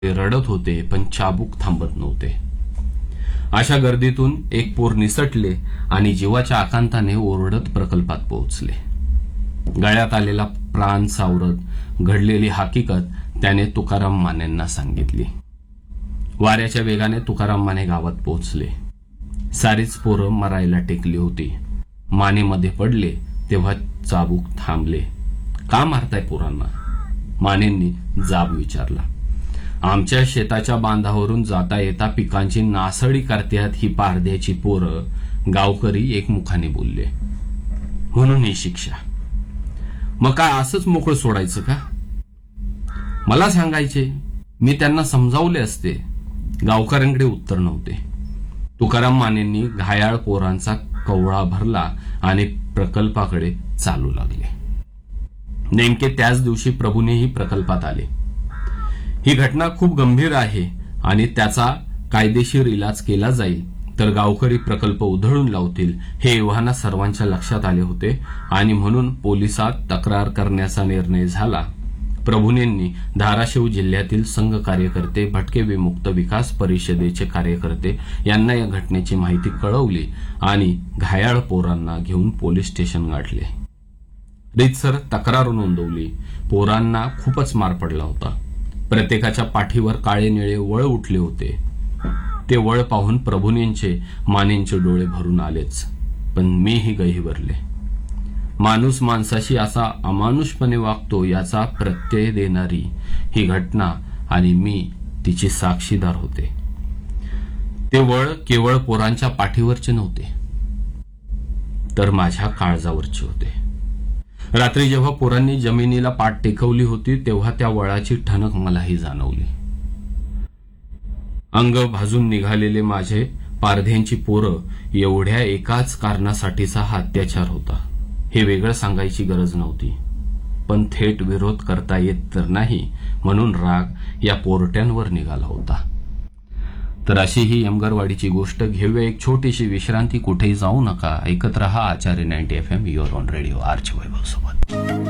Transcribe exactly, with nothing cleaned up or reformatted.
ते रडत होते, पण चाबूक थांबत नव्हते. अशा गर्दीतून एक पोर निसटले आणि जीवाच्या आकांताने ओरडत प्रकल्पात पोहोचले. गळ्यात आलेला प्राण सावरत घडलेली हकीकत त्याने तुकाराम मानेंना सांगितली. वाऱ्याच्या वेगाने तुकाराम माने गावात पोहोचले. सारीच पोरं मरायला टेकली होती. मानेमध्ये पडले तेव्हा चाबूक थांबले. का मारताय पोरांना? मानेंनी जाब विचारला. आमच्या शेताच्या बांधावरून जाता येता पिकांची नासडी करतात ही पारध्याची पोरं, गावकरी एकमुखाने बोलले. म्हणून ही शिक्षा. मग काय असंच मोकळं सोडायचं का? मला सांगायचे, मी त्यांना समजावले असते. गावकऱ्यांकडे उत्तर नव्हते. तुकाराम मानेंनी घायाळ पोरांचा कवळा भरला आणि प्रकल्पाकडे चालू लागले. नेमके त्याच दिवशी प्रभूनेही प्रकल्पात आले. ही घटना खूप गंभीर आहे आणि त्याचा कायदेशीर इलाज केला जाईल तर गावकरी प्रकल्प उधळून लावतील हे एव्हाना सर्वांच्या लक्षात आले होते आणि म्हणून पोलिसात तक्रार करण्याचा निर्णय झाला. प्रभूनेंनी धाराशिव जिल्ह्यातील संघ कार्यकर्ते, भटके विमुक्त विकास परिषदेचे कार्यकर्ते यांना या घटनेची माहिती कळवली आणि घायाळ पोरांना घेऊन पोलीस स्टेशन गाठले. रीतसर तक्रार नोंदवली. पोरांना खूपच मार पडला होता. प्रत्येकाच्या पाठीवर काळे निळे वळ उठले होते. ते वळ पाहून प्रभूनेंचे मानेंचे डोळे भरून आलेच, पण मीही गहिवरले. माणूस माणसाशी असा अमानुषपणे वागतो याचा प्रत्यय देणारी ही घटना आणि मी तिची साक्षीदार होते. ते वळ केवळ पोरांच्या पाठीवरचे नव्हते, तर माझ्या काळजावरचे होते. रात्री जेव्हा पोरांनी जमिनीला पाठ टेकवली होती तेव्हा त्या वळाची ठणक मलाही जाणवली. अंग भाजून निघालेले माझे पारध्यांची पोरं एवढ्या एकाच कारणासाठीचा हा अत्याचार होता हे वेगळं सांगायची गरज नव्हती. पण थेट विरोध करता येत तर नाही म्हणून राग या पोरट्यांवर निघाला होता. तर अशी ही यमगरवाडीची गोष्ट. घेऊया एक छोटीशी विश्रांती. कुठेही जाऊ नका. ऐकत रहा आचार्य ninety F M, your on radio arch वैभव सोबत.